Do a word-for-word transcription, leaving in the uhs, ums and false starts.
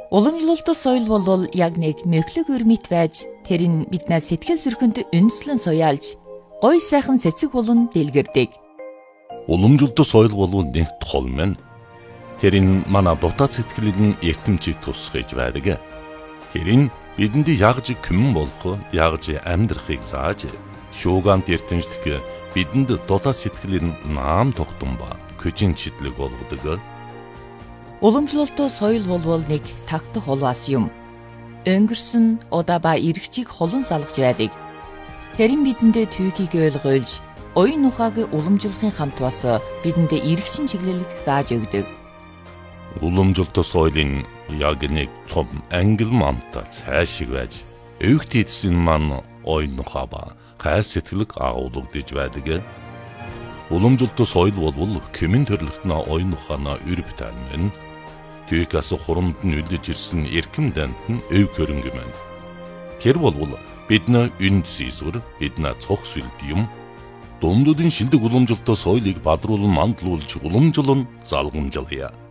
Уламжлалт соёл бол яг нэг мөхлөг өрмит байж тэр нь биднээс сэтгэл зүрхэнд үндэслэн суяалж гой сайхан цэцэг болон дэлгэрдэг. Уламжлалт соёл бол нэг тол мэн. Тэр нь манай дотоод сэтгэлийн эртэмжийг тусгаж байдаг. Тэр нь бидэнд ягж күмэн болох, ягж амьдрахыг зааж, шуугант эртэмжлэх бидэнд дотоод сэтгэлийн наам тогтун ба көжин чидлэг болгодог. Уламжлалт соёл бол нэг тагтах улаас юм. Өнгөрсөн удаа ба эргчийг холон салгаж байдаг. Тэр нь бидэндээ түүхийг ойлгуулж, оюун ухааг уламжлахын хамт бас бидэндээ эргчин чиглэлийг зааж өгдөг. Уламжлалт соёлын яг нэг том ангил мамта цаашиг байж, өвгт эдсэн маань оюун ухаа ба хай сэтгэлэг агуулгадж байдаг. Уламжлалт соёл бол кэмэн төрлөختнө оюун ухаана өрбөтэн мэн. Түүхээс хурамд нь үлдэж ирсэн эрхэм дант нь өв хөрөнгө мэн. Тэр бол бидний үнд зэсвэр, бидний цогц үлдэм. Дундуудын шилдэг уламжлалт соёлыг бадруулан мандлуулж уламжлан залгамжлая.